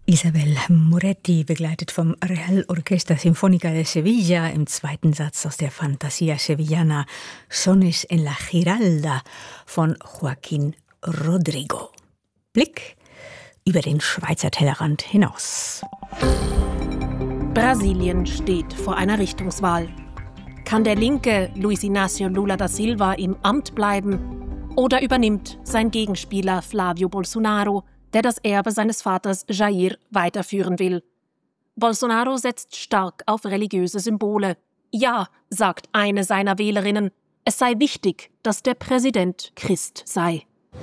Isabel Moretti, begleitet vom Real Orquesta Sinfónica de Sevilla, im zweiten Satz aus der Fantasia Sevillana Sones en la Giralda von Joaquín Rodrigo. Blick über den Schweizer Tellerrand hinaus. Brasilien steht vor einer Richtungswahl. Kann der linke Luiz Inácio Lula da Silva im Amt bleiben oder übernimmt sein Gegenspieler Flávio Bolsonaro, der das Erbe seines Vaters Jair weiterführen will? Bolsonaro setzt stark auf religiöse Symbole. Ja, sagt eine seiner Wählerinnen, es sei wichtig, dass der Präsident Christ sei.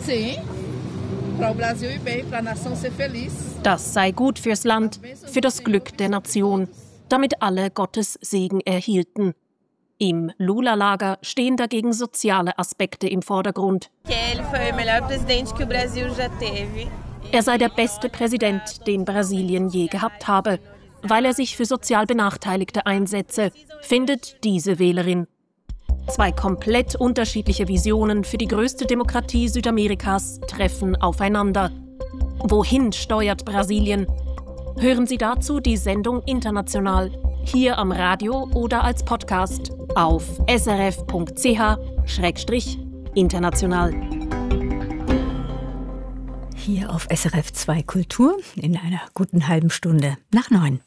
Das sei gut fürs Land, für das Glück der Nation, damit alle Gottes Segen erhielten. Im Lula-Lager stehen dagegen soziale Aspekte im Vordergrund. Er sei der beste Präsident, den Brasilien je gehabt habe, weil er sich für sozial Benachteiligte einsetze, findet diese Wählerin. Zwei komplett unterschiedliche Visionen für die größte Demokratie Südamerikas treffen aufeinander. Wohin steuert Brasilien? Hören Sie dazu die Sendung International, hier am Radio oder als Podcast auf srf.ch/international. Hier auf SRF 2 Kultur in einer guten halben Stunde nach 9.